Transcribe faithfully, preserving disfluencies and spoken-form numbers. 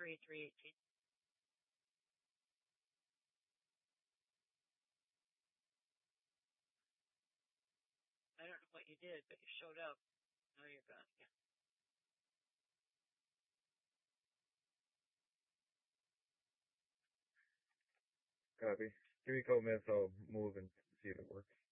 three, three eighteen. I don't know what you did, but you showed up. Now you're gone again. Copy. Give me a couple minutes, I'll move and see if it works.